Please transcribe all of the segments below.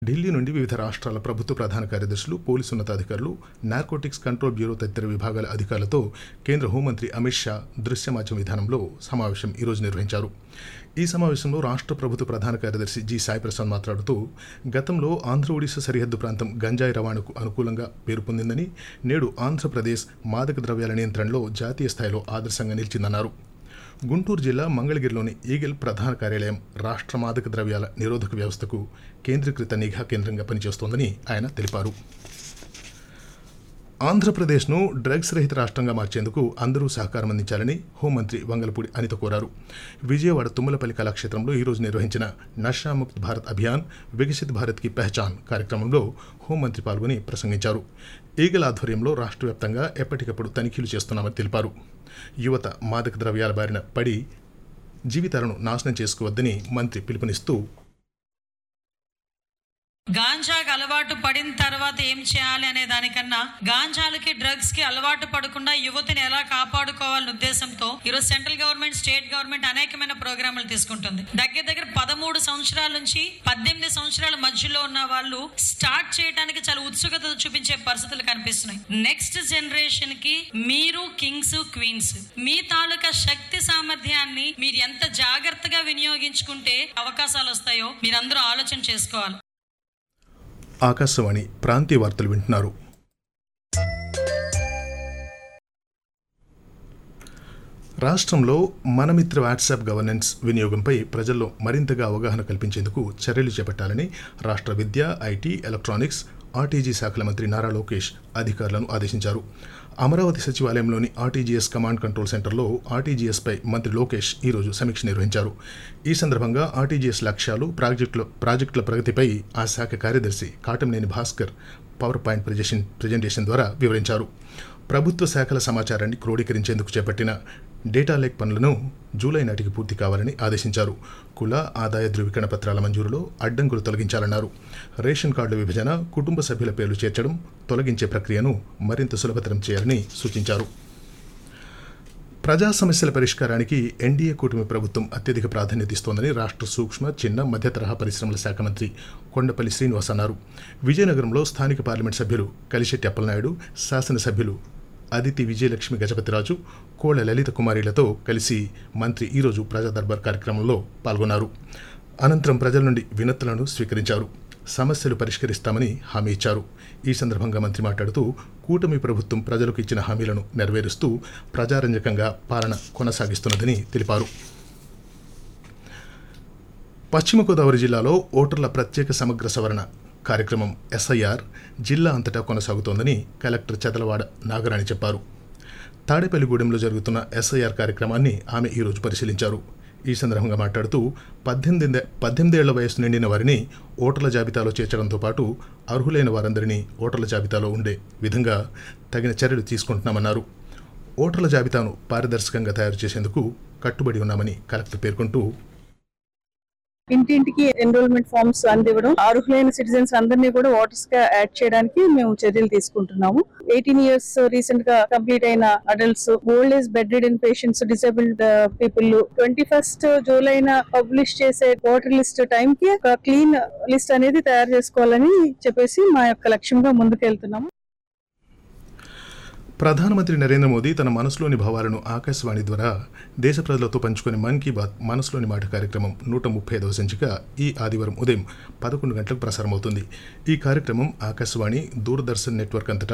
ఢిల్లీ నుండి వివిధ రాష్ట్రాల ప్రభుత్వ ప్రధాన కార్యదర్శులు, పోలీసు ఉన్నతాధికారులు, నార్కోటిక్స్ కంట్రోల్ బ్యూరో తదితర విభాగాల అధికారులతో కేంద్ర హోంమంత్రి అమిత్ షా దృశ్య మాధ్యమ విధానంలో సమావేశం ఈరోజు నిర్వహించారు. ఈ సమావేశంలో రాష్ట్ర ప్రభుత్వ ప్రధాన కార్యదర్శి జి సాయి ప్రసాద్ మాట్లాడుతూ, గతంలో ఆంధ్ర ఒడిశా సరిహద్దు ప్రాంతం గంజాయి రవాణాకు అనుకూలంగా పేరు పొందిందని, నేడు ఆంధ్రప్రదేశ్ మాదక ద్రవ్యాల నియంత్రణలో జాతీయ స్థాయిలో ఆదర్శంగా నిలిచిందన్నారు. గుంటూరు జిల్లా మంగళగిరిలోని ఈగల్ ప్రధాన కార్యాలయం రాష్ట్ర మాదక ద్రవ్యాల నిరోధక వ్యవస్థకు కేంద్రీకృత నిఘా కేంద్రంగా పనిచేస్తోందని ఆయన తెలిపారు. ఆంధ్రప్రదేశ్ను డ్రగ్స్ రహిత రాష్ట్రంగా మార్చేందుకు అందరూ సహకారం అందించాలని హోంమంత్రి వంగలపూడి అనిత కోరారు. విజయవాడ తుమ్మలపల్లి కళాక్షేత్రంలో ఈరోజు నిర్వహించిన నషాముక్త్ భారత్ అభియాన్ వికసిత్ భారత్ కి పెహచాన్ కార్యక్రమంలో హోంమంత్రి పాల్గొని ప్రసంగించారు. ఈగల్ ఆధ్వర్యంలో రాష్ట్ర వ్యాప్తంగా ఎప్పటికప్పుడు తనిఖీలు చేస్తున్నామని తెలిపారు. యువత మాదక ద్రవ్యాల బారిన పడి జీవితాలను నాశనం చేసుకోవద్దని మంత్రి పిలుపునిస్తూ, గాంజాకి అలవాటు పడిన తర్వాత ఏం చేయాలి అనే దానికన్నా గాంజాలకి డ్రగ్స్ కి అలవాటు పడకుండా యువతిని ఎలా కాపాడుకోవాలనే ఉద్దేశంతో ఈరోజు సెంట్రల్ గవర్నమెంట్, స్టేట్ గవర్నమెంట్ అనేకమైన ప్రోగ్రాములు తీసుకుంటుంది. దగ్గర 13 సంవత్సరాల నుంచి 18 సంవత్సరాల మధ్యలో ఉన్న వాళ్ళు స్టార్ట్ చేయడానికి చాలా ఉత్సుకత చూపించే పరిస్థితులు కనిపిస్తున్నాయి. నెక్స్ట్ జనరేషన్ కి మీరు కింగ్స్, క్వీన్స్, మీ తాలూకా శక్తి సామర్థ్యాన్ని మీరు ఎంత జాగ్రత్తగా వినియోగించుకుంటే అవకాశాలు వస్తాయో మీరందరూ ఆలోచన చేసుకోవాలి. ఆకాశవాణి ప్రాంతీయ వార్తలు వింటున్నారు. రాష్ట్రంలో మనమిత్ర వాట్సాప్ గవర్నెన్స్ వినియోగంపై ప్రజల్లో మరింతగా అవగాహన కల్పించేందుకు చర్యలు చేపట్టాలని రాష్ట్ర విద్య, ఐటీ, ఎలక్ట్రానిక్స్, ఆర్టీజీ శాఖల మంత్రి నారా లోకేష్ అధికారులను ఆదేశించారు. అమరావతి సచివాలయంలోని ఆర్టీజీఎస్ కమాండ్ కంట్రోల్ సెంటర్లో ఆర్టీజీఎస్పై మంత్రి లోకేష్ ఈరోజు సమీక్ష నిర్వహించారు. ఈ సందర్భంగా ఆర్టీజీఎస్ లక్ష్యాలు, ప్రాజెక్టుల ప్రగతిపై ఆ శాఖ కార్యదర్శి Katamneni Bhaskar power point presentation ద్వారా వివరించారు. ప్రభుత్వ శాఖల సమాచారాన్ని క్రోడీకరించేందుకు చేపట్టిన డేటా లేక్ పనులను జూలై నాటికి పూర్తి కావాలని ఆదేశించారు. కుల, ఆదాయ ధృవీకరణ పత్రాల మంజూరులో అడ్డంకులు తొలగించాలన్నారు. రేషన్ కార్డుల విభజన, కుటుంబ సభ్యుల పేర్లు చేర్చడం, తొలగించే ప్రక్రియను మరింత సులభతరం చేయాలని సూచించారు. ప్రజా సమస్యల పరిష్కారానికి ఎన్డీఏ కూటమి ప్రభుత్వం అత్యధిక ప్రాధాన్యత ఇస్తోందని రాష్ట్ర సూక్ష్మ, చిన్న, మధ్య తరహా పరిశ్రమల శాఖ మంత్రి కొండపల్లి శ్రీనివాస్ అన్నారు. విజయనగరంలో స్థానిక పార్లమెంట్ సభ్యులు కలిశెట్టి అప్పలనాయుడు, శాసనసభ్యులు అదితి విజయలక్ష్మి గజపతిరాజు, కోళ్ల లలిత కుమారిలతో కలిసి మంత్రి ఈరోజు ప్రజా దర్బార్ కార్యక్రమంలో పాల్గొన్నారు. అనంతరం ప్రజల నుండి వినతులను స్వీకరించారు. సమస్యలు పరిష్కరిస్తామని హామీ ఇచ్చారు. ఈ సందర్భంగా మంత్రి మాట్లాడుతూ, కూటమి ప్రభుత్వం ప్రజలకు ఇచ్చిన హామీలను నెరవేరుస్తూ ప్రజారంజకంగా పాలన కొనసాగిస్తున్నదని తెలిపారు. పశ్చిమ గోదావరి జిల్లాలో ఓటర్ల ప్రత్యేక సమగ్ర సవరణ కార్యక్రమం ఎస్ఐఆర్ జిల్లా అంతటా కొనసాగుతోందని కలెక్టర్ చదలవాడ నాగరాణి చెప్పారు. తాడేపల్లిగూడెంలో జరుగుతున్న ఎస్ఐఆర్ కార్యక్రమాన్ని ఆమె ఈరోజు పరిశీలించారు. ఈ సందర్భంగా మాట్లాడుతూ 18 ఏళ్ల వయసు నిండిన వారిని ఓటర్ల జాబితాలో చేర్చడంతో పాటు అర్హులైన వారందరినీ ఓటర్ల జాబితాలో ఉండే విధంగా తగిన చర్యలు తీసుకుంటున్నామన్నారు. ఓటర్ల జాబితాను పారదర్శకంగా తయారు చేసేందుకు కట్టుబడి ఉన్నామని కలెక్టర్ పేర్కొంటూ, ఇంటింటికి ఎన్రోల్మెంట్ ఫామ్స్ అందివ్వడం, అర్హులైన సిటిజన్స్ అందరినీ కూడా ఓటర్స్ గా యాడ్ చేయడానికి మేము చర్యలు తీసుకుంటున్నాము. 18 years రీసెంట్ గా కంప్లీట్ అయిన adults, old age bed ridden patients, disabled people 21st జూలైన publish చేసే ఓటర్ లిస్ట్ టైం కి ఒక క్లీన్ లిస్ట్ అనేది తయారు చేసుకోవాలని చెప్పేసి మా యొక్క లక్ష్యంగా ముందుకెళ్తున్నాము. ప్రధానమంత్రి నరేంద్ర మోదీ తన మనసులోని భావాలను ఆకాశవాణి ద్వారా దేశ ప్రజలతో పంచుకునే మన్ కీ బాత్ మనసులోని మాట కార్యక్రమం 135వ సంచిక ఈ ఆదివారం ఉదయం 11 గంటలకు ప్రసారమవుతుంది. ఈ కార్యక్రమం ఆకాశవాణి, దూరదర్శన్ నెట్వర్క్ అంతటా,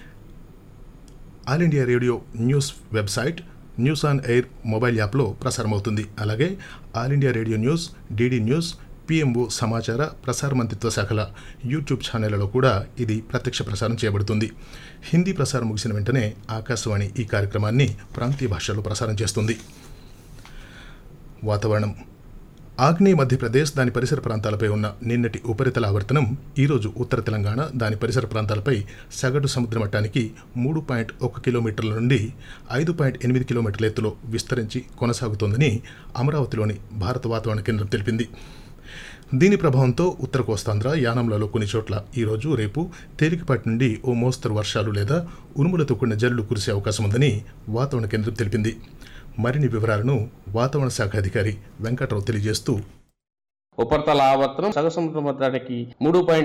all India radio news website, news on air mobile యాప్లో ప్రసారమవుతుంది. అలాగే all India radio news, DD news, PMO సమాచార ప్రసార మంత్రిత్వ శాఖల యూట్యూబ్ ఛానళ్లలో కూడా ఇది ప్రత్యక్ష ప్రసారం చేయబడుతుంది. హిందీ ప్రసారం ముగిసిన వెంటనే ఆకాశవాణి ఈ కార్యక్రమాన్ని ప్రాంతీయ భాషల్లో ప్రసారం చేస్తుంది. వాతావరణం. ఆగ్నేయ మధ్యప్రదేశ్, దాని పరిసర ప్రాంతాలపై ఉన్న నిన్నటి ఉపరితల ఆవర్తనం ఈరోజు ఉత్తర తెలంగాణ, దాని పరిసర ప్రాంతాలపై సగటు సముద్ర మట్టానికి 3.1 కిలోమీటర్ల నుండి 5.8 కిలోమీటర్ల ఎత్తులో విస్తరించి కొనసాగుతోందని అమరావతిలోని భారత వాతావరణ కేంద్రం తెలిపింది. దీని ప్రభావంతో ఉత్తర కోస్తాంధ్ర, యానాంలలో కొన్ని చోట్ల ఈరోజు, రేపు తేలికపాటి నుండి ఓ మోస్తరు వర్షాలు లేదా ఉరుములతో కూడిన జల్లులు కురిసే అవకాశం ఉందని వాతావరణ కేంద్రం తెలిపింది. మరిన్ని వివరాలను వాతావరణ శాఖ అధికారి వెంకట్రావు తెలియజేస్తూ, ఉపరితల ఆవర్తనం సగటు సముద్ర మట్టానికి 3